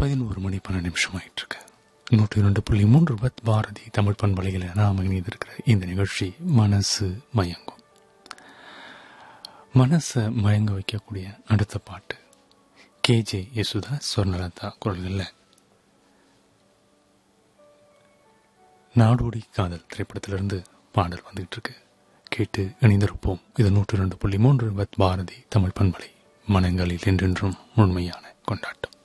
11 மணி 12 நிமிஷம் ஆயிட்டிருக்கு. 102.3 பத் பாரதி தமிழ் பண்பலையில் நாம் இணைந்திருக்கிற இந்த நிகழ்ச்சி மனசு மயங்கும். மனசை மயங்க வைக்கக்கூடிய அடுத்த பாட்டு KJ யேசுதாஸ் ஸ்வர்ணலதா குரல்களில் நாடோடி காதல் திரைப்படத்திலிருந்து பாடல் வந்துகிட்டு இருக்கு. கேட்டு இணைந்திருப்போம். இது 102.3 பத் பாரதி தமிழ் பண்பலை, மனங்களில் என்றென்றும் உண்மையான கொண்டாட்டம்.